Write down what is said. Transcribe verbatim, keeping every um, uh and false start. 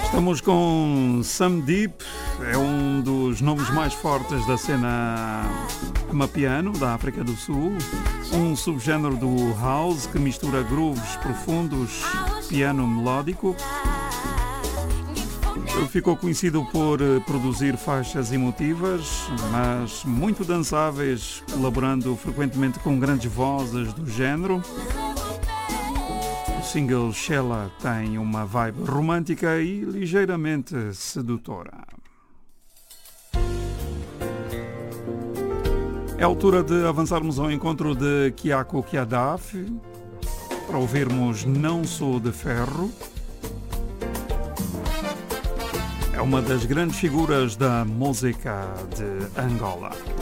Estamos com Sam Deep, é um dos nomes mais fortes da cena amapiano da África do Sul, um subgénero do house que mistura grooves profundos, piano melódico. Ele ficou conhecido por produzir faixas emotivas, mas muito dançáveis, colaborando frequentemente com grandes vozes do género. O single Shella tem uma vibe romântica e ligeiramente sedutora. É a altura de avançarmos ao encontro de Kiako Kiadaf para ouvirmos Não Sou de Ferro. É uma das grandes figuras da música de Angola.